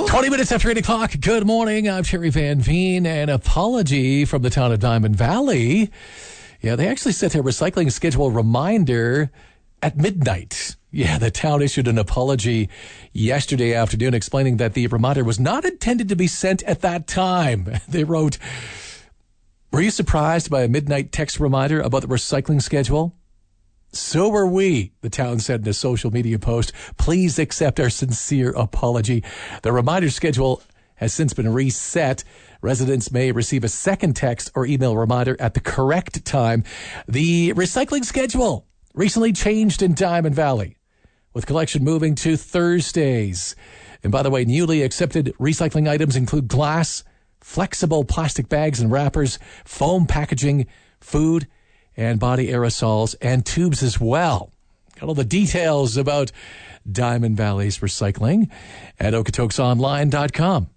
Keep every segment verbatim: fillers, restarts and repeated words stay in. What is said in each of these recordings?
twenty minutes after eight o'clock. Good morning. I'm Terry Van Veen. An apology from the town of Diamond Valley. Yeah, they actually sent a recycling schedule reminder at midnight. Yeah, the town issued an apology yesterday afternoon explaining that the reminder was not intended to be sent at that time. They wrote, "Were you surprised by a midnight text reminder about the recycling schedule? So were we," the town said in a social media post. "Please accept our sincere apology. The reminder schedule has since been reset. Residents may receive a second text or email reminder at the correct time. The recycling schedule recently changed in Diamond Valley, with collection moving to Thursdays. And by the way, newly accepted recycling items include glass, flexible plastic bags and wrappers, foam packaging, food, and body aerosols, and tubes as well." Got all the details about Diamond Valley's recycling at okotoks online dot com.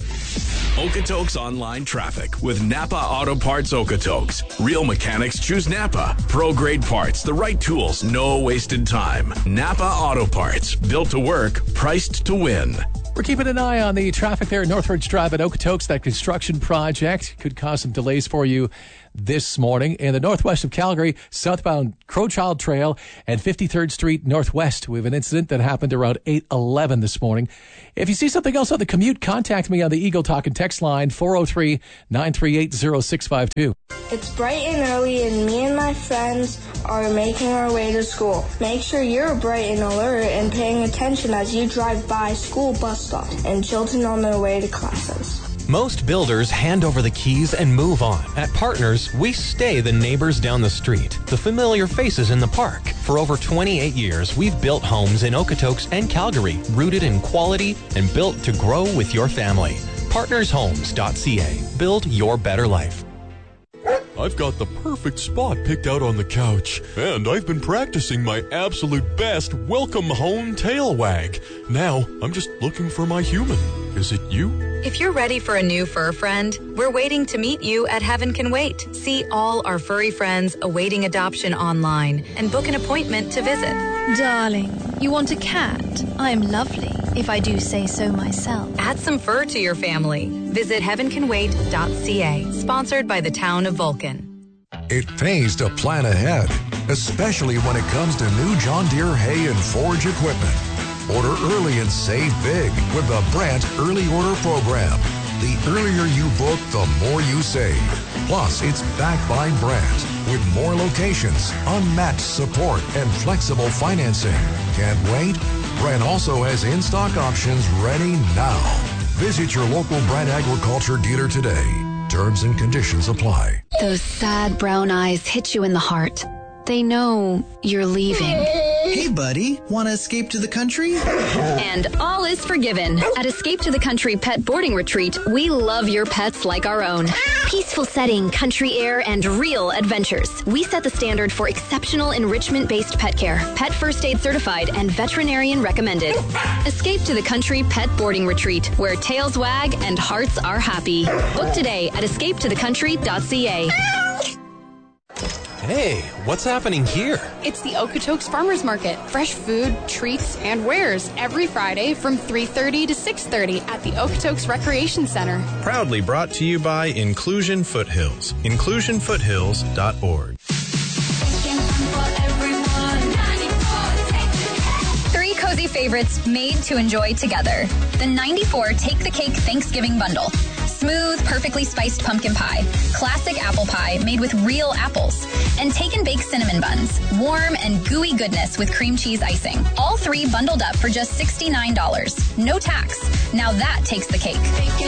Okotoks Online Traffic with Napa Auto Parts Okotoks. Real mechanics choose Napa. Pro-grade parts, the right tools, no wasted time. Napa Auto Parts, built to work, priced to win. We're keeping an eye on the traffic there at Northridge Drive at Okotoks. That construction project could cause some delays for you this morning. In the northwest of Calgary, southbound Crowchild Trail and fifty-third Street Northwest. We have an incident that happened around eight eleven this morning. If you see something else on the commute, contact me on the Eagle Talk and text line four oh three, nine three eight, oh six five two. It's bright and early, and me and my friends are making our way to school. Make sure you're bright and alert and paying attention as you drive by school bus stops and children on their way to classes. Most builders hand over the keys and move on. At Partners, we stay the neighbors down the street, the familiar faces in the park. For over twenty-eight years, we've built homes in Okotoks and Calgary, rooted in quality and built to grow with your family. partners homes dot c a. Build your better life. I've got the perfect spot picked out on the couch, and I've been practicing my absolute best welcome home tail wag. Now, I'm just looking for my human. Is it you? If you're ready for a new fur friend, we're waiting to meet you at Heaven Can Wait. See all our furry friends awaiting adoption online and book an appointment to visit. Darling, you want a cat? I'm lovely, if I do say so myself. Add some fur to your family. Visit heaven can wait dot c a. Sponsored by the town of Vulcan. It pays to plan ahead, especially when it comes to new John Deere hay and forage equipment. Order early and save big with the Brandt Early Order Program. The earlier you book, the more you save. Plus, it's backed by Brandt with more locations, unmatched support, and flexible financing. Can't wait? Brandt also has in-stock options ready now. Visit your local Brandt Agriculture dealer today. Terms and conditions apply. Those sad brown eyes hit you in the heart. They know you're leaving. Hey, buddy, want to escape to the country? And all is forgiven. At Escape to the Country Pet Boarding Retreat, we love your pets like our own. Peaceful setting, country air, and real adventures. We set the standard for exceptional enrichment-based pet care, pet first aid certified, and veterinarian recommended. Escape to the Country Pet Boarding Retreat, where tails wag and hearts are happy. Book today at escape to the country dot c a. Hey, what's happening here? It's the Okotoks Farmers Market. Fresh food, treats, and wares every Friday from three thirty to six thirty at the Okotoks Recreation Center. Proudly brought to you by Inclusion Foothills. inclusion foothills dot org. Three cozy favorites made to enjoy together. The ninety-four Take the Cake Thanksgiving Bundle. Smooth, perfectly spiced pumpkin pie, classic apple pie made with real apples, and take and bake cinnamon buns, warm and gooey goodness with cream cheese icing. All three bundled up for just sixty-nine dollars. No tax. Now that takes the cake.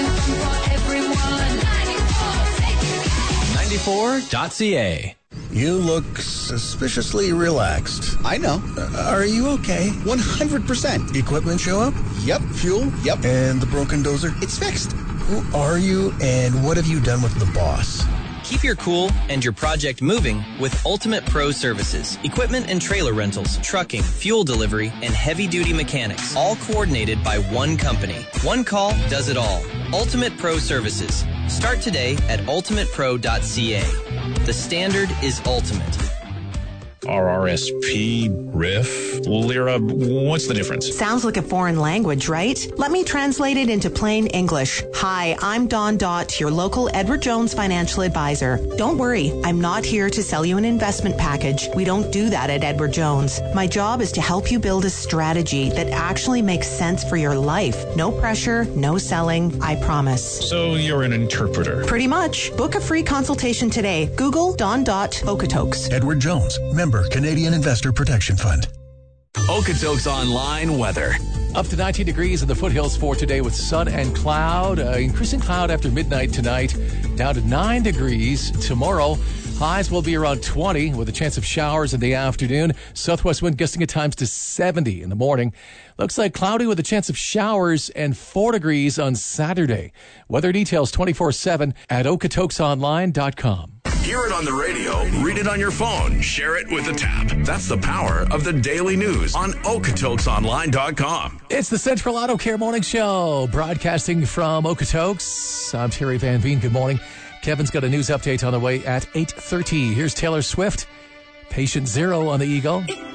ninety-four dot c a. You look suspiciously relaxed. I know. Uh, are you okay? one hundred percent. Equipment show up? Yep. Fuel? Yep. And the broken dozer? It's fixed. Who are you and what have you done with the boss? Keep your cool and your project moving with Ultimate Pro Services. Equipment and trailer rentals, trucking, fuel delivery, and heavy-duty mechanics. All coordinated by one company. One call does it all. Ultimate Pro Services. Start today at ultimate pro dot c a. The standard is ultimate. R R S P, R I F, Lira. What's the difference? Sounds like a foreign language, right? Let me translate it into plain English. Hi, I'm Dawn Dott, your local Edward Jones financial advisor. Don't worry, I'm not here to sell you an investment package. We don't do that at Edward Jones. My job is to help you build a strategy that actually makes sense for your life. No pressure, no selling, I promise. So you're an interpreter? Pretty much. Book a free consultation today. Google Dawn Dott Okotoks. Edward Jones, member Canadian Investor Protection Fund. Okotoks Online weather. Up to nineteen degrees in the foothills for today with sun and cloud. Uh, increasing cloud after midnight tonight. Down to nine degrees tomorrow. Highs will be around twenty with a chance of showers in the afternoon. Southwest wind gusting at times to seventy in the morning. Looks like cloudy with a chance of showers and four degrees on Saturday. Weather details twenty-four seven at okotoks online dot com. Hear it on the radio, read it on your phone, share it with a tap. That's the power of the daily news on okotoks online dot com. It's the Central Auto Care Morning Show, broadcasting from Okotoks. I'm Terry Van Veen. Good morning. Kevin's got a news update on the way at eight thirty. Here's Taylor Swift, Patient Zero on the Eagle.